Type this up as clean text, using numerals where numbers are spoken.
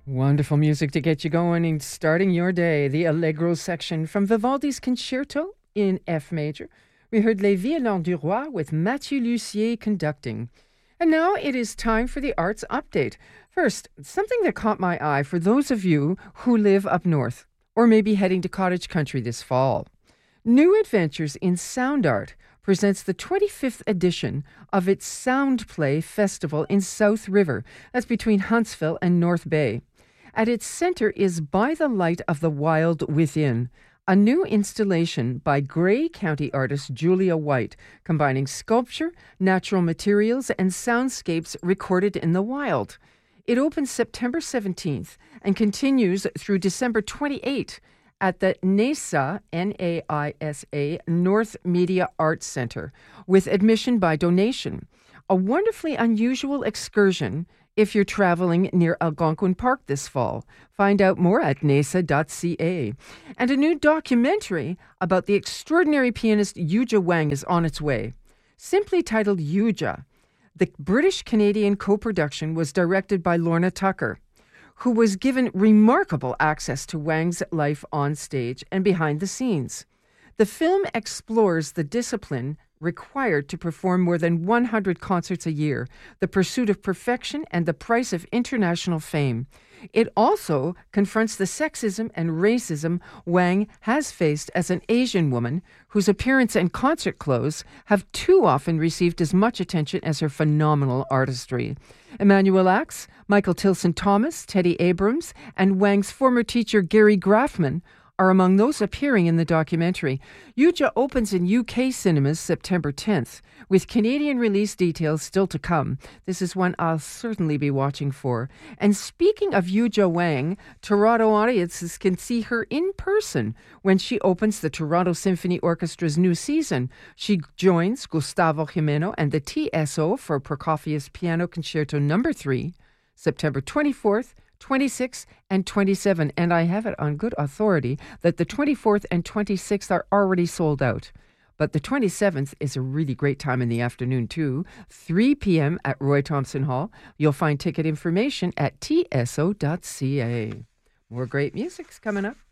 Wonderful music to get you going and starting your day. The Allegro section from Vivaldi's Concerto in F major. We heard Les Violons du Roi with Mathieu Lussier conducting. And now it is time for the arts update. First, something that caught my eye for those of you who live up north or may be heading to cottage country this fall. New Adventures in Sound Art presents the 25th edition of its Sound Play Festival in South River. That's between Huntsville and North Bay. At its center is By the Light of the Wild Within, a new installation by Grey County artist Julia White, combining sculpture, natural materials, and soundscapes recorded in the wild. It opens September 17th and continues through December 28th at the NAISA, N-A-I-S-A, North Media Arts Center, with admission by donation. A wonderfully unusual excursion if you're traveling near Algonquin Park this fall. Find out more at naisa.ca. And a new documentary about the extraordinary pianist Yuja Wang is on its way. Simply titled Yuja, the British-Canadian co-production was directed by Lorna Tucker, who was given remarkable access to Wang's life on stage and behind the scenes. The film explores the discipline required to perform more than 100 concerts a year, the pursuit of perfection, and the price of international fame. It also confronts the sexism and racism Wang has faced as an Asian woman whose appearance and concert clothes have too often received as much attention as her phenomenal artistry. Emmanuel Axe, Michael Tilson Thomas, Teddy Abrams, and Wang's former teacher Gary Graffman are among those appearing in the documentary. Yuja opens in UK cinemas September 10th, with Canadian release details still to come. This is one I'll certainly be watching for. And speaking of Yuja Wang, Toronto audiences can see her in person when she opens the Toronto Symphony Orchestra's new season. She joins Gustavo Jimeno and the TSO for Prokofiev's Piano Concerto No. 3, September 24th, 26th and 27th, and I have it on good authority that the 24th and 26th are already sold out. But the 27th is a really great time in the afternoon too, 3 p.m. at Roy Thompson Hall. You'll find ticket information at tso.ca. More great music's coming up.